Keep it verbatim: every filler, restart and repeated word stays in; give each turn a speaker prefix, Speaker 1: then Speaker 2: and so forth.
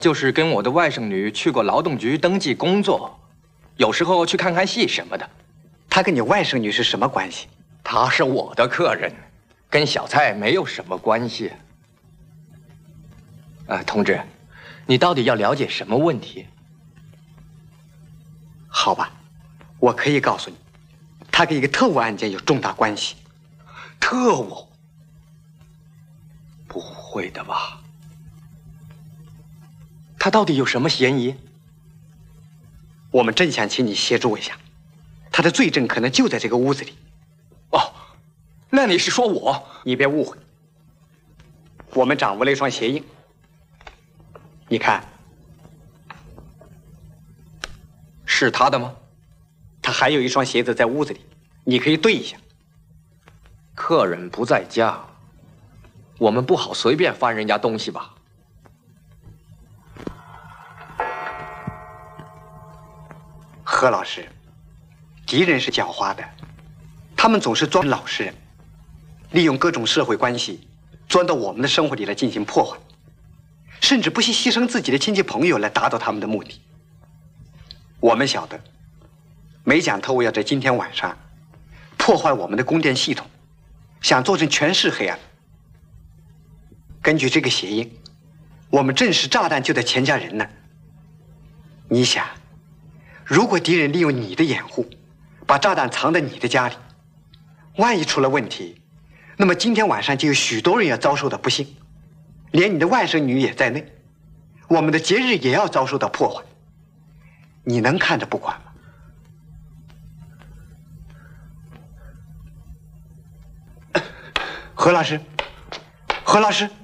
Speaker 1: 就是跟我的外甥女去过劳动局登记工作，有时候去看看戏什么的。
Speaker 2: 他跟你外甥女是什么关系？
Speaker 1: 她是我的客人，跟小蔡没有什么关系。啊，同志，你到底要了解什么问题？
Speaker 2: 好吧，我可以告诉你，他跟一个特务案件有重大关系。
Speaker 1: 特务？不会的吧？他到底有什么嫌疑？
Speaker 2: 我们正想请你协助一下，他的罪证可能就在这个屋子里。
Speaker 1: 哦，那你是说我？
Speaker 2: 你别误会，我们掌握了一双鞋印，你看，
Speaker 1: 是他的吗？
Speaker 2: 他还有一双鞋子在屋子里，你可以对一下。
Speaker 1: 客人不在家，我们不好随便翻人家东西吧？
Speaker 2: 何老师，敌人是狡猾的，他们总是装老实人，利用各种社会关系，钻到我们的生活里来进行破坏，甚至不惜牺牲自己的亲戚朋友来达到他们的目的。我们晓得，美蒋特务要在今天晚上破坏我们的供电系统，想做成全市黑暗。根据这个协议，我们证实炸弹就在钱家人那儿。你想，如果敌人利用你的掩护，把炸弹藏在你的家里，万一出了问题，那么今天晚上就有许多人要遭受到不幸，连你的外甥女也在内，我们的节日也要遭受到破坏。你能看着不管吗？何老师，何老师。